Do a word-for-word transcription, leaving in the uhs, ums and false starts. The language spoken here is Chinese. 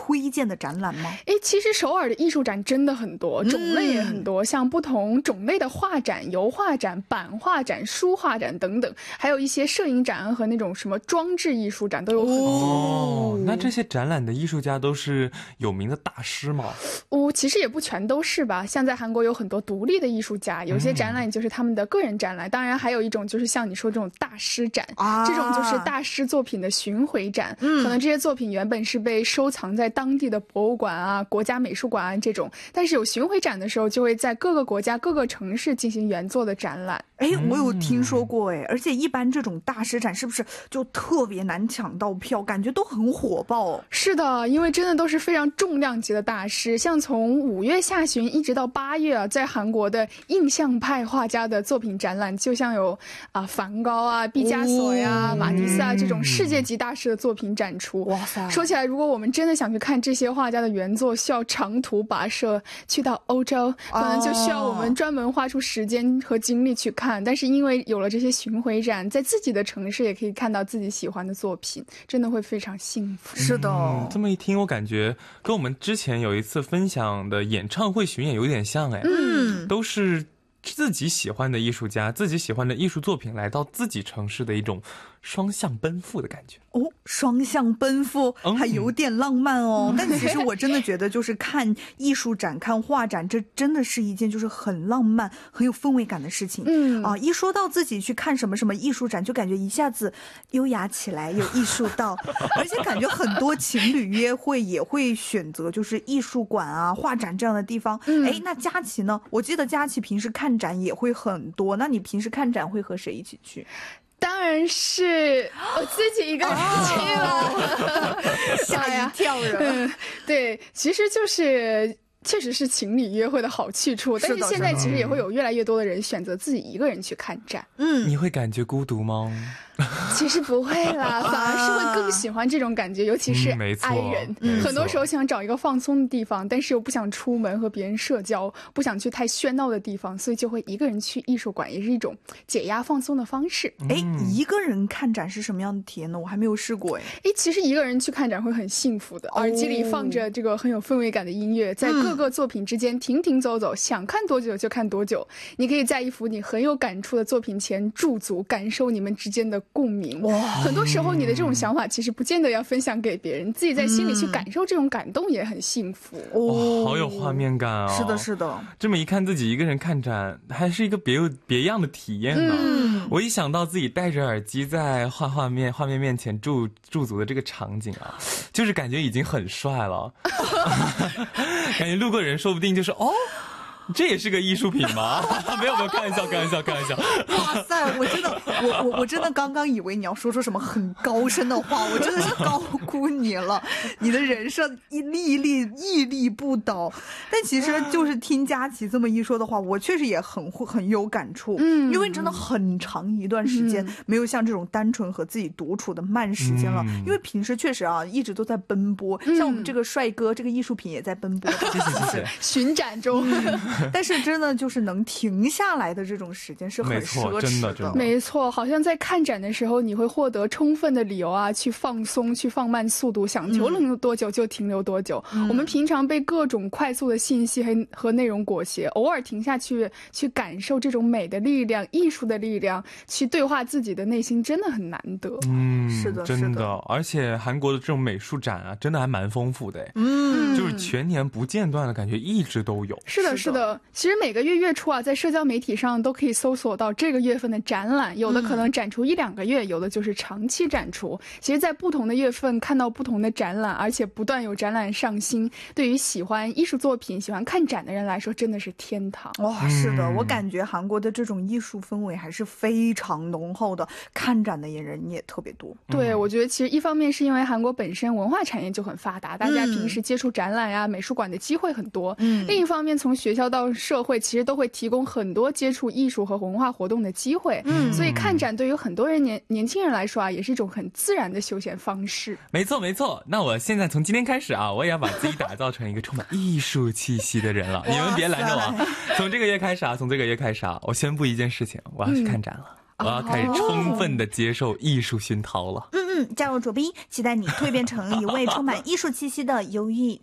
推荐的展览吗？ 诶，其实首尔的艺术展真的很多，种类也很多，嗯、像不同种类的画展、油画展、版画展、书画展等等，还有一些摄影展和那种什么装置艺术展都有很多。 哦，那这些展览的艺术家都是有名的大师吗？ 哦，其实也不全都是吧。像在韩国有很多独立的艺术家，有些展览就是他们的个人展览，嗯、当然还有一种就是像你说这种大师展，啊、这种就是大师作品的巡回展，嗯、可能这些作品原本是被收藏在当地的博物馆啊、国家美术馆啊这种，但是有巡回展的时候，就会在各个国家、各个城市进行原作的展览。 哎，我有听说过哎，而且一般这种大师展是不是就特别难抢到票，感觉都很火爆？ 是的，因为真的都是非常重量级的大师，像从五月下旬一直到八月啊，在韩国的印象派画家的作品展览，就像有啊梵高啊、毕加索呀、哦、马蒂斯啊这种世界级大师的作品展出。哇塞！说起来，如果我们真的想去看这些画家的原作，需要长途跋涉去到欧洲，可能就需要我们专门花出时间和精力去看。但是因为有了这些巡回展，在自己的城市也可以看到自己喜欢的作品，真的会非常幸福。 是的、 嗯、这么一听我感觉跟我们之前有一次分享的演唱会巡演有点像哎，嗯，都是自己喜欢的艺术家、自己喜欢的艺术作品来到自己城市的一种双向奔赴的感觉。 哦，双向奔赴还有点浪漫哦、嗯、但其实我真的觉得就是看艺术展、看画展，这真的是一件就是很浪漫很有氛围感的事情。嗯啊，一说到自己去看什么什么艺术展，就感觉一下子优雅起来，有艺术到而且感觉很多情侣约会也会选择就是艺术馆啊、画展这样的地方。哎、嗯，那佳琪呢？我记得佳琪平时看展也会很多，那你平时看展会和谁一起去？ 当然是我自己一个人去了， 吓一跳人、嗯。 对，其实就是确实是情侣约会的好去处，但是现在其实也会有越来越多的人选择自己一个人去看展。 嗯，你会感觉孤独吗？ 其实不会啦，反而是会更喜欢这种感觉，尤其是爱人、嗯、很多时候想找一个放松的地方，但是又不想出门和别人社交，不想去太喧闹的地方，所以就会一个人去艺术馆，也是一种解压放松的方式。 哎、嗯，一个人看展是什么样的体验呢？我还没有试过。哎， 其实一个人去看展会很幸福的、哦、耳机里放着这个很有氛围感的音乐，在各个作品之间停停走走、嗯、想看多久就看多久，你可以在一幅你很有感触的作品前驻足，感受你们之间的共鸣。哇，很多时候你的这种想法其实不见得要分享给别人，自己在心里去感受这种感动也很幸福。 哦，好有画面感啊、哦！ 是的，是的。 这么一看，自己一个人看展还是一个别有别样的体验呢。嗯，我一想到自己戴着耳机在画画面画面面前驻驻足的这个场景啊，就是感觉已经很帅了。感觉路过人说不定就是哦。这也是个艺术品吗？没有没有，开玩笑开玩笑开玩笑。 哇塞，我真的我我我真的刚刚以为你要说出什么很高深的话，我真的是高估你了。你的人设一粒粒屹立不倒。但其实就是听佳琪这么一说的话，我确实也很很有感触。嗯，因为真的很长一段时间没有像这种单纯和自己独处的慢时间了。嗯、因为平时确实啊一直都在奔波，嗯、像我们这个帅哥这个艺术品也在奔波。 谢谢谢谢。 巡展中。嗯但是真的就是能停下来的这种时间是很奢侈的。 真的真的没错，好像在看展的时候你会获得充分的理由啊，去放松，去放慢速度，想停留多久就停留多久。嗯、我们平常被各种快速的信息和和内容裹挟，偶尔停下去去感受这种美的力量、艺术的力量，去对话自己的内心，真的很难得。 嗯， 是的， 真的。而且韩国的这种美术展啊，真的还蛮丰富的。嗯，就是全年不间断的感觉，一直都有。 是的，是的。其实每个月月初啊，在社交媒体上都可以搜索到这个月份的展览，有的可能展出一两个月，有的就是长期展出。其实在不同的月份看到不同的展览，而且不断有展览上新，对于喜欢艺术作品、喜欢看展的人来说真的是天堂。 哇，是的，我感觉韩国的这种艺术氛围还是非常浓厚的，看展的人也特别多。 对，我觉得其实一方面是因为韩国本身文化产业就很发达，大家平时接触展览呀、美术馆的机会很多。嗯，另一方面从学校到社会其实都会提供很多接触艺术和文化活动的机会。嗯，所以看展对于很多人年年轻人来说啊，也是一种很自然的休闲方式。 没错没错，那我现在从今天开始啊，我也要把自己打造成一个充满艺术气息的人了。你们别拦着我啊！从这个月开始啊，从这个月开始啊，我宣布一件事情，我要去看展了。嗯，我要开始充分的接受艺术熏陶了。嗯嗯， 嗯，加油左逼，期待你蜕变成一位充满艺术气息的忧郁